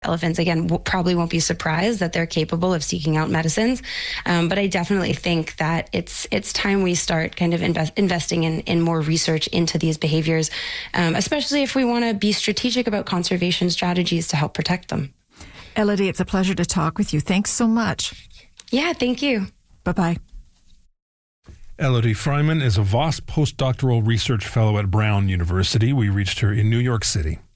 elephants, again, probably won't be surprised that they're capable of seeking out medicines. But I definitely think that it's time we start kind of investing in more research into these behaviors, especially if we want to be strategic about conservation strategies to help protect them. Elodie, it's a pleasure to talk with you. Thanks so much. Yeah, thank you. Bye-bye. Elodie Freiman is a Voss postdoctoral research fellow at Brown University. We reached her in New York City.